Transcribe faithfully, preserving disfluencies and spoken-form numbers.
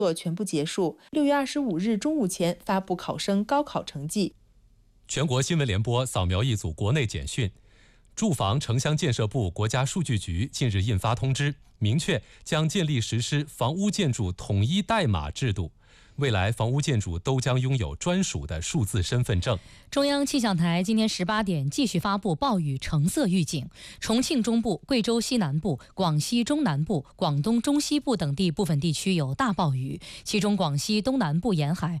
作全部结束，六月二十五日中午前发布考生高考成绩。 全国新闻联播扫描一组国内简讯。住房城乡建设部、国家数据局近日印发通知，明确将建立实施房屋建筑统一代码制度。未来房屋建筑都将拥有专属的数字身份证。 中央气象台今天十八点继续发布暴雨橙色预警，重庆中部、贵州西南部、广西中南部、广东中西部等地部分地区有大暴雨，其中广西东南部沿海